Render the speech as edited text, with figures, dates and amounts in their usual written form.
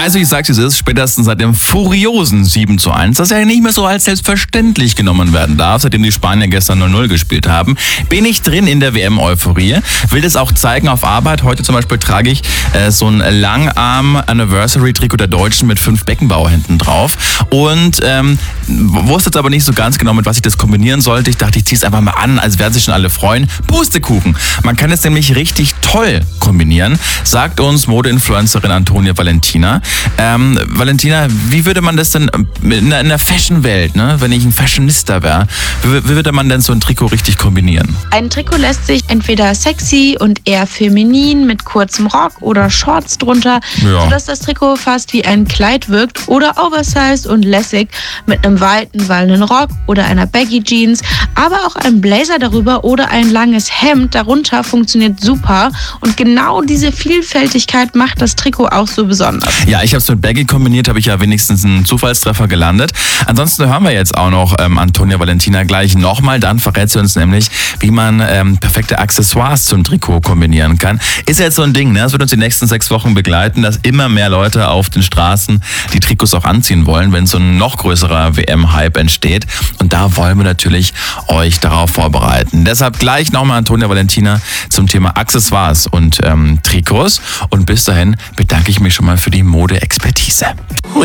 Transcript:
Also ich sag's, es ist spätestens seit dem furiosen 7:1, das ja nicht mehr so als selbstverständlich genommen werden darf, seitdem die Spanier gestern 0-0 gespielt haben, bin ich drin in der WM-Euphorie. Will das auch zeigen auf Arbeit. Heute zum Beispiel trage ich so ein Langarm-Anniversary-Trikot der Deutschen mit 5 Beckenbauer hinten drauf. Und wusste jetzt aber nicht so ganz genau, mit was ich das kombinieren sollte. Ich dachte, ich ziehe es einfach mal an, als werden sich schon alle freuen. Pustekuchen! Man kann es nämlich richtig toll kombinieren, sagt uns Modeinfluencerin Antonia Valentina. Valentina, wie würde man das denn in der Fashion-Welt, ne, wenn ich ein Fashionista wäre, wie würde man denn so ein Trikot richtig kombinieren? Ein Trikot lässt sich entweder sexy und eher feminin mit kurzem Rock oder Shorts drunter, sodass das Trikot fast wie ein Kleid wirkt, oder oversized und lässig mit einem weiten, wallenden Rock oder einer Baggy Jeans, aber auch ein Blazer darüber oder ein langes Hemd darunter funktioniert super, und genau diese Vielfältigkeit macht das Trikot auch so besonders. Ja, ich habe es mit Baggy kombiniert, habe ich ja wenigstens einen Zufallstreffer gelandet. Ansonsten hören wir jetzt auch noch Antonia Valentina gleich nochmal. Dann verrät sie uns nämlich, wie man perfekte Accessoires zum Trikot kombinieren kann. Ist jetzt so ein Ding, ne? Das wird uns die nächsten 6 Wochen begleiten, dass immer mehr Leute auf den Straßen die Trikots auch anziehen wollen, wenn so ein noch größerer WM-Hype entsteht. Und da wollen wir natürlich euch darauf vorbereiten. Deshalb gleich nochmal Antonia Valentina zum Thema Accessoires und Trikots. Und bis dahin bedanke ich mich schon mal für die Mode-Expertise.